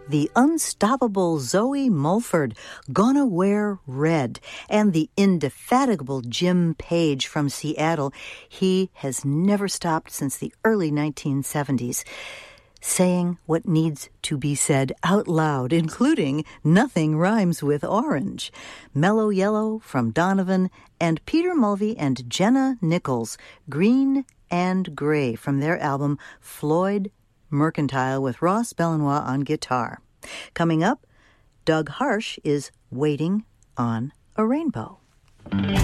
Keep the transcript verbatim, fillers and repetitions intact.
the unstoppable Zoe Mulford, Gonna Wear Red, and the indefatigable Jim Page from Seattle. He has never stopped since the early nineteen seventies, saying what needs to be said out loud, including Nothing Rhymes with Orange. Mellow Yellow from Donovan, and Peter Mulvey and Jenna Nichols, Green and Gray from their album Floyd Mercantile with Ross Belanois on guitar. Coming up, Doug Harsh is Waiting on a Rainbow.